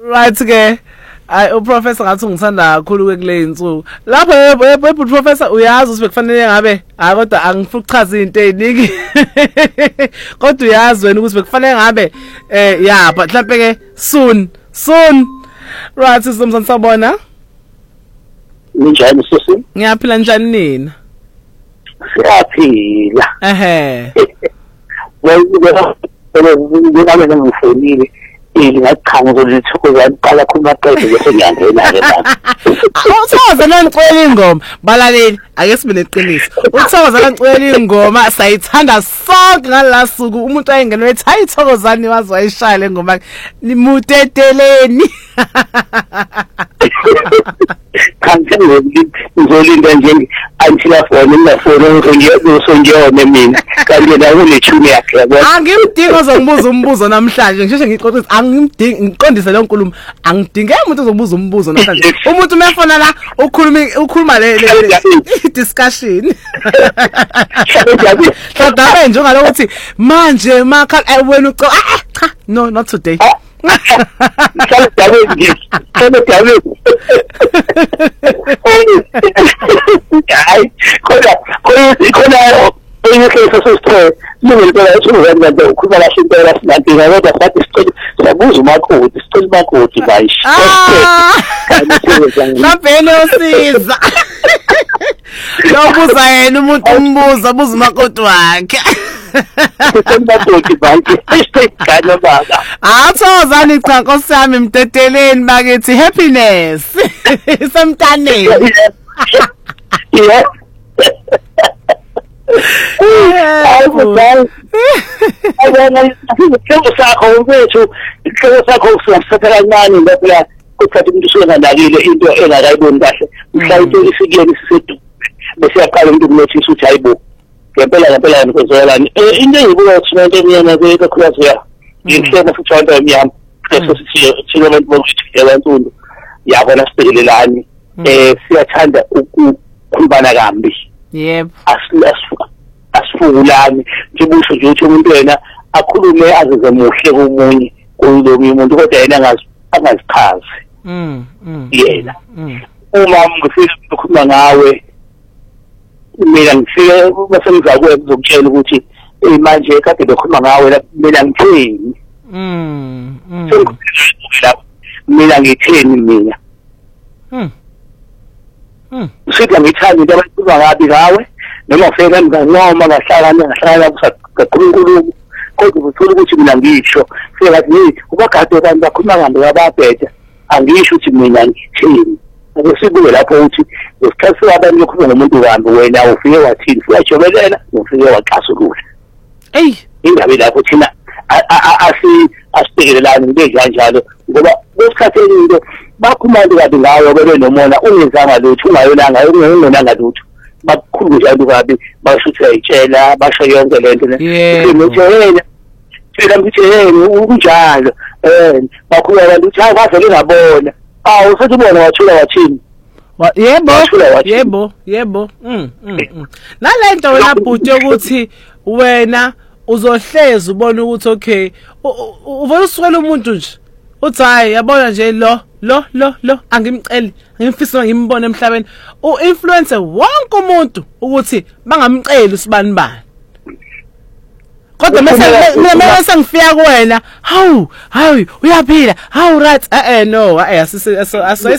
Right ke. Ay uprofessor ngathi ngithanda kakhulu kule insuku. Lapho professor uyazi ukuthi bekufanele ngabe kodwa angifuna ukuchaza izinto eziningi. Kodwa uyazi wena ukuthi bekufanele ngabe yeah but mhlawumbe ke soon. Right sizomzana sabona. Ninjani sisi? Ngiyaphila njani nina? Siyaphila. Ngiyabona ngifonile. Ngiyaqhanga ukuzithokoza uqala khumaqede bese ngiyangena ke manje. Uthokoza nonicela ingoma balaleli ake sibe neqiniso. Uthokoza nonicela ingoma sayithanda sonke ngalasuku umuntu ayengena wethi ayithokozani wazi wayishaya le ngoma nimuteteleni. Kanti ngizolinda nje until afone ngafona ngiyona mina kanti la kunethuni yakhe yabona. Angimdingi ozongibuza umbuzo namhlanje ngisheshe ngixoxisa angimdingi ngiqondise lo nkulumo angidinge umuntu ozobuza umbuzo namhlanje. Umuntu umefona la ukhuluma le discussion. Kodwa nje ngalokuthi manje makha wena uco cha no not today. Lobuza yena umuntu umbuza buza umakoti wakhe. Athozani cha Nkosi yami mteteleni bakithi happiness semntaneni. Yeah. Sakho uthatha umuntu usunganakile into engakayiboni kahle mhlawumbe isikeni sisedu bese yaqala umuntu ukunothisa ukuthi hayibo ngempela ngizolani into engibuka ukuthi into emnyama kakhulukazi ya ngihlema futhi abantu emnyama bese sithi abantu bokuthi yabantu yabona sibhekelelani siyathanda ukukhulumana kambi. Yebo. Asifulani nje busho nje ukuthi umuntu wena akhulume azeze muhle komunye kulo umuntu kodwa yena angazichazi. Yena uma ngifika ukukhuluma ngawe mina ngifike bese ngizakwe ukuzokutshela ukuthi manje kade bekhuluma ngawe la mina ngithini. Mina ngithini mina. Sithi ngithanda into abayikhuluma ngabi ngawe noma ufika noma ngahlala kakhulu kodwa uthola ukuthi mina ngisho fika ngathi ubagade abantu bakhuluma ngambe ababhedza angisho ukuthi mina ngithini. Akusibuke lapho ukuthi usikhathi abantu lokhuluma nomuntu kambe wena ufike wathini uyajobelela ufike waxasulula. Indaba lapho thina asibhekelelani into kanjalo ngoba kwesikhathi into bakhuluma kabi ngawe bebe nomona ungezanga lutho ungayonanga ungenanga lutho bakukhulu njalo kabi bashutha itshela basho yonke lento ngithela ngithi yena unjalo bakhuluma abantu ukuthi hayi kwavele ngabona usethi ubona wathula wathini. Yebo. Nalento wena bhuti ukuthi wena uzohleza ubona ukuthi okay uvela usukela umuntu nje uthi hayi yabona nje lo angimceli ngimfisa ngimbone emhlabeni influence wonke umuntu ukuthi bangamceli usibani bani. Kodwa mase ngifika kuwena hawu uyaphila hawu right no asise